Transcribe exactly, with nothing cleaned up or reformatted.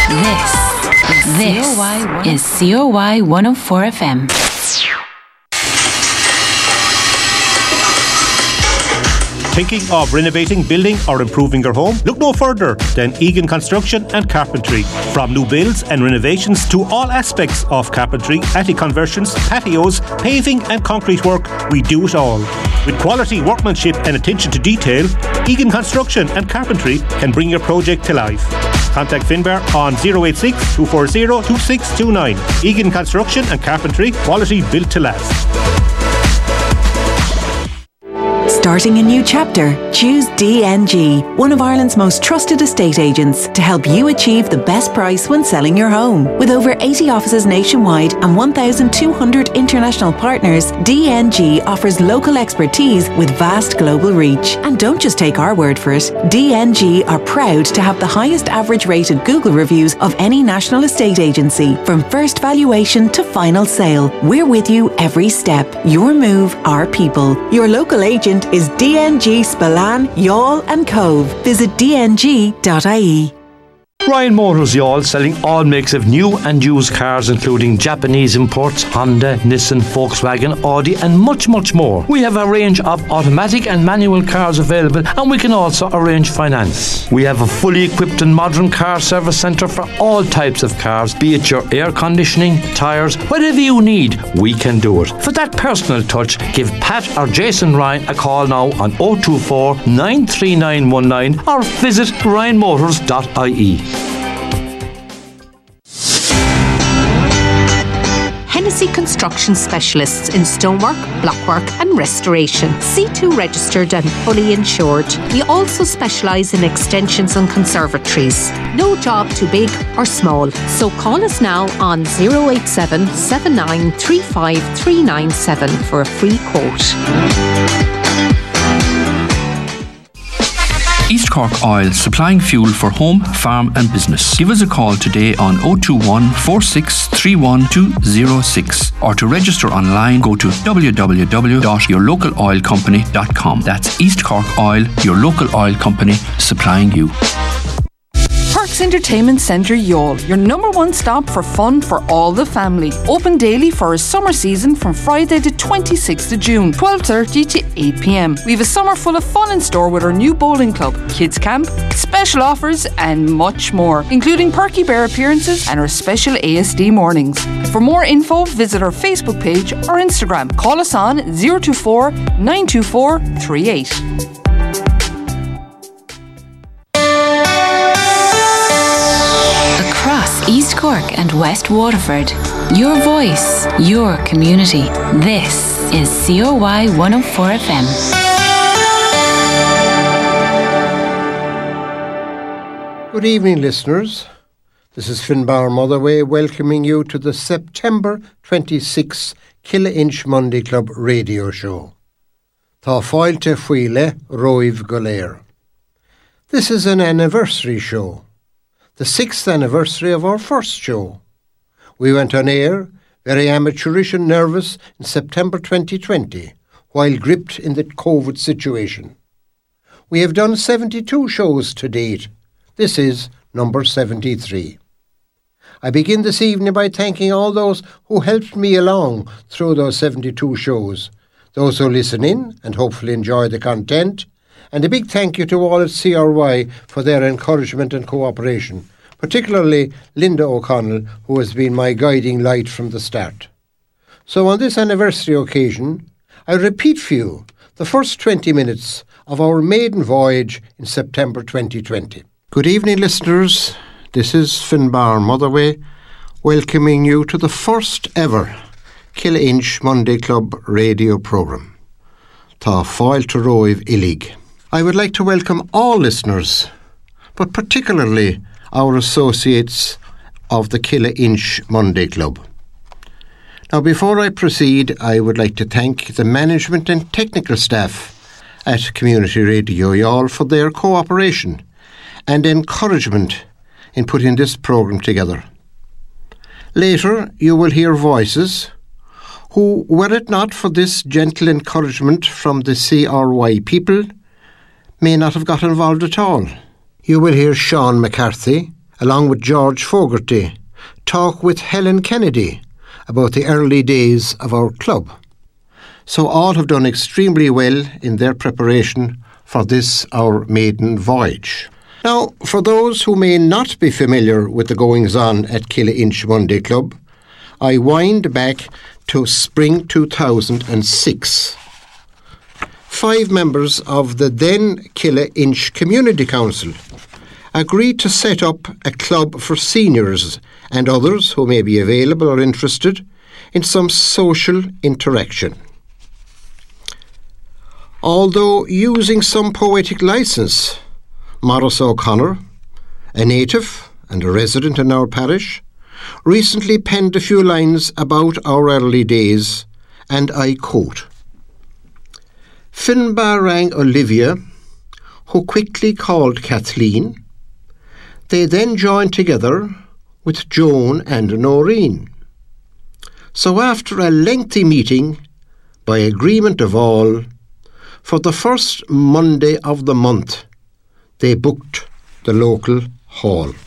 This, this is C O Y one oh four F M. Thinking of renovating, building or improving your home? Look no further than Egan Construction and Carpentry. From new builds and renovations to all aspects of carpentry, attic conversions, patios, paving and concrete work, we do it all. With quality workmanship and attention to detail, Egan Construction and Carpentry can bring your project to life. Contact Finbar on zero eight six, two four zero, two six two nine. Egan Construction and Carpentry, quality built to last. Starting a new chapter? Choose D N G, one of Ireland's most trusted estate agents, to help you achieve the best price when selling your home. With over eighty offices nationwide and one thousand two hundred international partners, D N G offers local expertise with vast global reach. And don't just take our word for it. D N G are proud to have the highest average rated Google reviews of any national estate agency. From first valuation to final sale, we're with you every step. Your move, our people. Your local agent is D N G Spillane, Youghal and Cove. Visit d n g dot i e. Ryan Motors Youghal, selling all makes of new and used cars including Japanese imports, Honda, Nissan, Volkswagen, Audi and much much more. We have a range of automatic and manual cars available and we can also arrange finance. We have a fully equipped and modern car service centre for all types of cars, be it your air conditioning, tyres, whatever you need, we can do it. For that personal touch, give Pat or Jason Ryan a call now on oh two four, nine three nine one nine or visit ryan motors dot i e. Hennessy Construction Specialists in stonework, blockwork and restoration. C two registered and fully insured. We also specialise in extensions and conservatories. No job too big or small. So call us now on zero eight seven, seven nine three five, three nine seven for a free quote. East Cork Oil, supplying fuel for home, farm and business. Give us a call today on oh two one, four six three one, two oh six or to register online go to w w w dot your local oil company dot com. That's East Cork Oil, your local oil company, supplying you. Parks Entertainment Centre Youghal, your number one stop for fun for all the family. Open daily for a summer season from Friday the twenty-sixth of June, twelve thirty to eight p m. We have a summer full of fun in store with our new bowling club, kids camp, special offers and much more, including Perky Bear appearances and our special A S D mornings. For more info, visit our Facebook page or Instagram. Call us on zero two four, nine two four, three eight. East Cork and West Waterford. Your voice, your community. This is C O Y one oh four F M. Good evening, listeners. This is Finbar Motherway welcoming you to the September twenty-sixth Killa Inch Monday Club radio show. Tá fáilte fuile roiv goléir. This is an anniversary show. The sixth anniversary of our first show. We went on air, very amateurish and nervous, in September twenty twenty, while gripped in the COVID situation. We have done seventy-two shows to date. This is number seventy-three. I begin this evening by thanking all those who helped me along through those seventy-two shows, those who listen in and hopefully enjoy the content, and a big thank you to all at C R Y for their encouragement and cooperation, particularly Linda O'Connell, who has been my guiding light from the start. So on this anniversary occasion, I repeat for you the first twenty minutes of our maiden voyage in September twenty twenty. Good evening, listeners. This is Finbar Motherway welcoming you to the first ever Killa Inch Monday Club radio programme. Tá fáilte roiv illig. I would like to welcome all listeners, but particularly our associates of the Killa Inch Monday Club. Now, before I proceed, I would like to thank the management and technical staff at Community Radio Youghal for their cooperation and encouragement in putting this programme together. Later, you will hear voices who, were it not for this gentle encouragement from the C R Y people, may not have got involved at all. You will hear Sean McCarthy, along with George Fogarty, talk with Helen Kennedy about the early days of our club. So all have done extremely well in their preparation for this, our maiden voyage. Now, for those who may not be familiar with the goings-on at Killa-Inch Monday Club, I wind back to spring two thousand six. Five members of the then Killa-Inch Community Council agreed to set up a club for seniors and others who may be available or interested in some social interaction. Although using some poetic licence, Maurice O'Connor, a native and a resident in our parish, recently penned a few lines about our early days, and I quote, "Finbar rang Olivia, who quickly called Kathleen. They then joined together with Joan and Noreen. So after a lengthy meeting, by agreement of all, for the first Monday of the month, they booked the local hall."